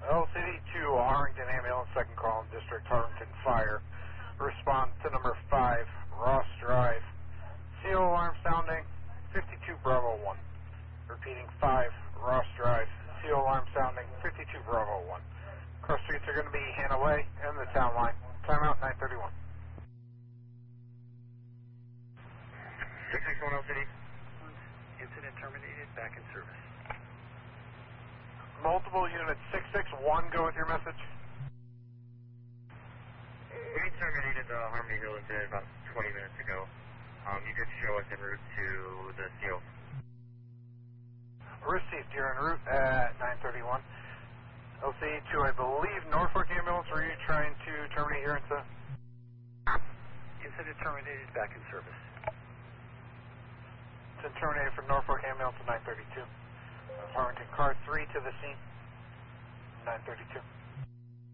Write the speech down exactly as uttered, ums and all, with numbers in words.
L C D two, Harrington Ambulance, second call in District, Harrington Fire. Respond to number five, Ross Drive. C O alarm sounding, fifty-two Bravo one. Repeating five, Ross Drive. C O alarm sounding, fifty-two Bravo one. Cross streets are going to be Hannah Way and the town line. Timeout nine thirty-one. six six one L C D. Incident terminated, back in service. Multiple units, six six one, go with your message. We terminated the Harmony Hill incident about twenty minutes ago. Um, you did show us en route to the C O. Received, you're en route at nine thirty-one. L C two, I believe Norfolk Ambulance, were you trying to terminate your incident? Incident terminated, back in service. It's terminated from Norfolk Ambulance at nine thirty-two. Harrington car three to the scene, nine thirty-two.